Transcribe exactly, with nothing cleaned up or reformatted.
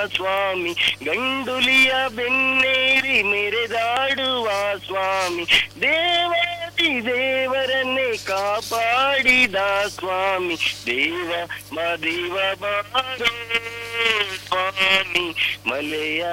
ಸ್ವಾಮಿ, ಗಂಡುಲಿಯ ಬೆನ್ನೇರಿ ಮೆರೆದಾಡುವ ಸ್ವಾಮಿ, ದೇವಾದಿ ದೇವರನ್ನೇ ಕಾಪಾಡಿದ ಸ್ವಾಮಿ, ದೇವ ಮದಿವ ಬಾರೋ ಸ್ವಾಮಿ, ಮಲೆಯ